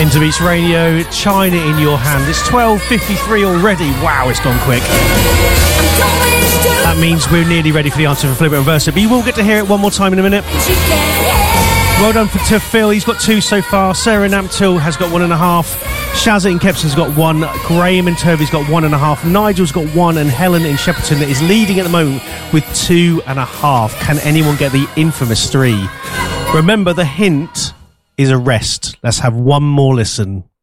Interbeats Radio, China in your hand. It's 12:53 already. Wow, it's gone quick. That means we're nearly ready for the answer for Flip It and Verse It, but you will get to hear it one more time in a minute. Well done to Phil, he's got 2 so far. Sarah Namptill has got 1.5. Shazza in Kepson's got 1. Graham in Turvey's got 1.5. Nigel's got 1, and Helen in Shepperton is leading at the moment with 2.5. Can anyone get the infamous 3? Remember, the hint is a rest. Let's have one more listen.